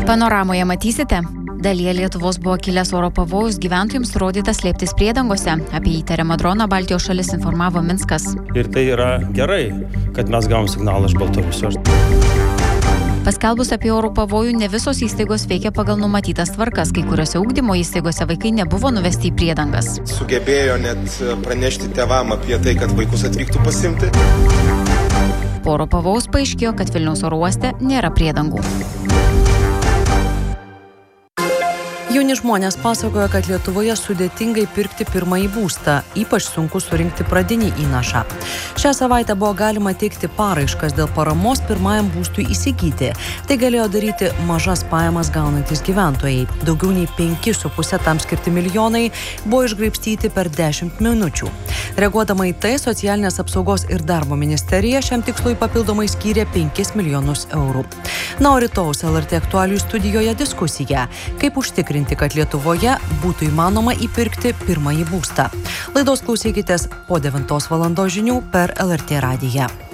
Panoramoje matysite. Dalyje Lietuvos buvo kilęs oro pavojus, gyventojams rodytas slėptis priedangose. Apie įtariamą droną Baltijos šalis informavo Minskas. Ir tai yra gerai, kad mes gavom signalą iš Baltarusijos. Paskelbus apie oro pavojų, ne visos įstaigos veikia pagal numatytas tvarkas. Kai kuriuose ugdymo įstaigose vaikai nebuvo nuvesti į priedangas. Sugebėjo net pranešti tėvam apie tai, kad vaikus atvyktų pasimti. Po oro pavojaus paaiškėjo, kad Vilniaus oro uoste nėra priedangų. Jauni žmonės pasakoja, kad Lietuvoje sudėtingai pirkti pirmąjį būstą, ypač sunku surinkti pradinį įnašą. Šią savaitę buvo galima teikti paraiškas dėl paramos pirmajam būstui įsigyti. Tai galėjo daryti mažas pajamas gaunantis gyventojai. Daugiau nei 5,5 tam skirti milijonai buvo išgraibstyti per 10 minučių. Reaguodama į tai, Socialinės apsaugos ir darbo ministerija šiam tikslui papildomai skyrė 5 milijonus eurų. Na, o rytojaus LRT aktualijų studijoje diskusija, kaip užtikrinti, kad Lietuvoje būtų įmanoma įpirkti pirmąjį būstą. Laidos klausykitės po 9 valandos žinių per LRT radiją.